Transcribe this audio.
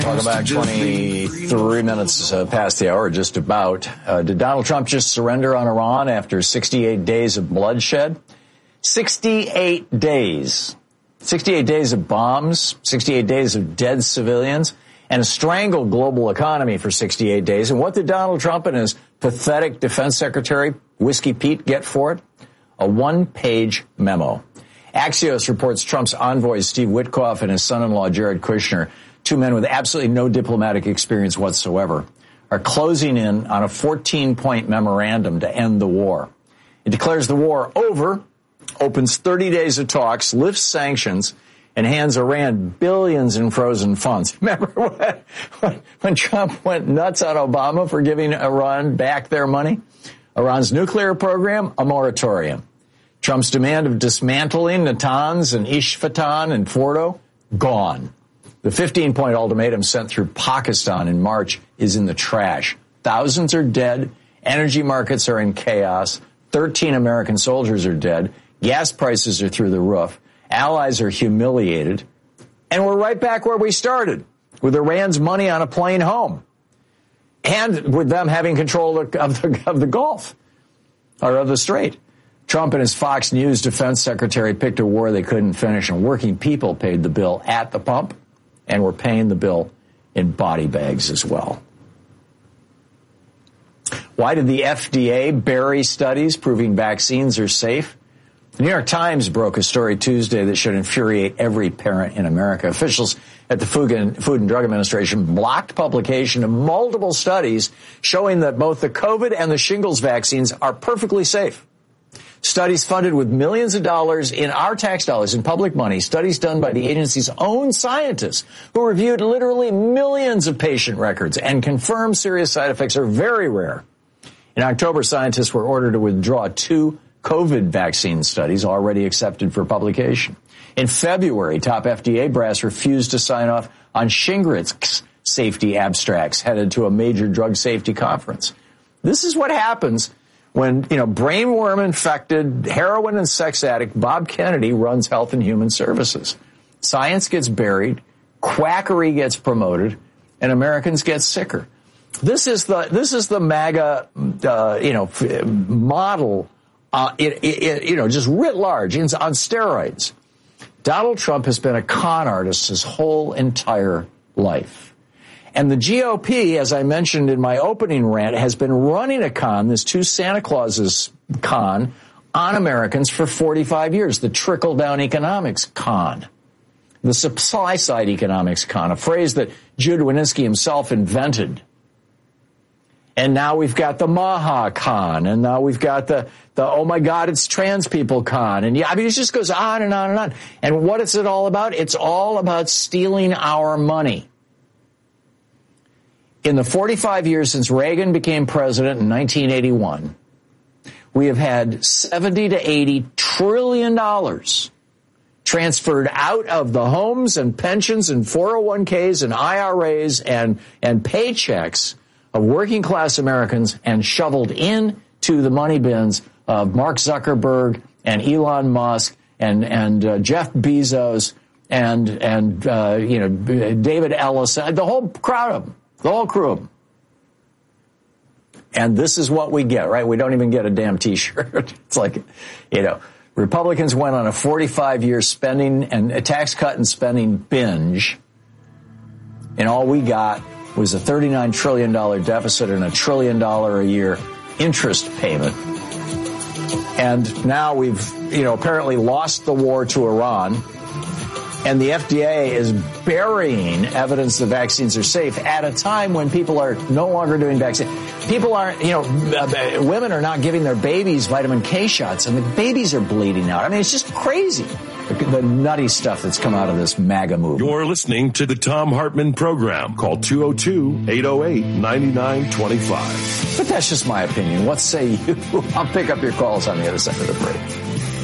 Welcome back. 23 minutes past the hour, just about. Did Donald Trump just surrender on Iran after 68 days of bloodshed? 68 days. 68 days of bombs, 68 days of dead civilians, and a strangled global economy for 68 days. And what did Donald Trump and his pathetic defense secretary, Whiskey Pete, get for it? A one-page memo. Axios reports Trump's envoys, Steve Witkoff and his son-in-law, Jared Kushner, two men with absolutely no diplomatic experience whatsoever, are closing in on a 14-point memorandum to end the war. It declares the war over, opens 30 days of talks, lifts sanctions, and hands Iran billions in frozen funds. Remember when Trump went nuts on Obama for giving Iran back their money? Iran's nuclear program, a moratorium. Trump's demand of dismantling Natanz and Isfahan and Fordo, gone. The 15-point ultimatum sent through Pakistan in March is in the trash. Thousands are dead. Energy markets are in chaos. 13 American soldiers are dead. Gas prices are through the roof. Allies are humiliated. And we're right back where we started, with Iran's money on a plane home. And with them having control of the Gulf, or of the Strait. Trump and his Fox News defense secretary picked a war they couldn't finish, and working people paid the bill at the pump, and we're paying the bill in body bags as well. Why did the FDA bury studies proving vaccines are safe? The New York Times broke a story Tuesday that should infuriate every parent in America. Officials at the Food and Drug Administration blocked publication of multiple studies showing that both the COVID and the shingles vaccines are perfectly safe. Studies funded with millions of dollars in our tax dollars, in public money, studies done by the agency's own scientists who reviewed literally millions of patient records and confirmed serious side effects are very rare. In October, scientists were ordered to withdraw 2 COVID vaccine studies already accepted for publication. In February, top FDA brass refused to sign off on Shingrix safety abstracts headed to a major drug safety conference. This is what happens when, brainworm-infected, heroin and sex addict Bob Kennedy runs Health and Human Services. Science gets buried, quackery gets promoted, and Americans get sicker. This is the MAGA, model, just writ large, on steroids. Donald Trump has been a con artist his whole entire life. And the GOP, as I mentioned in my opening rant, has been running a con, this two Santa Clauses con, on Americans for 45 years. The trickle-down economics con. The supply-side economics con, a phrase that Jude Wanniski himself invented. And now we've got the Maha con, and now we've got the oh my God, it's trans people con. And it just goes on and on and on. And what is it all about? It's all about stealing our money. In the 45 years since Reagan became president in 1981, we have had $70 to $80 trillion transferred out of the homes and pensions and 401ks and IRAs and paychecks of working class Americans and shoveled into the money bins of Mark Zuckerberg and Elon Musk and Jeff Bezos and David Ellis, the whole crowd of them. The whole crew of them. And this is what we get, right? We don't even get a damn T-shirt. It's like, Republicans went on a 45-year spending and a tax cut and spending binge. And all we got was a $39 trillion deficit and $1 trillion a year interest payment. And now we've, apparently lost the war to Iran. And the FDA is burying evidence the vaccines are safe at a time when people are no longer doing vaccines. People aren't, women are not giving their babies vitamin K shots, and the babies are bleeding out. It's just crazy, the nutty stuff that's come out of this MAGA movement. You're listening to the Thom Hartmann Program. Call 202-808-9925. But that's just my opinion. What say you? I'll pick up your calls on the other side of the break.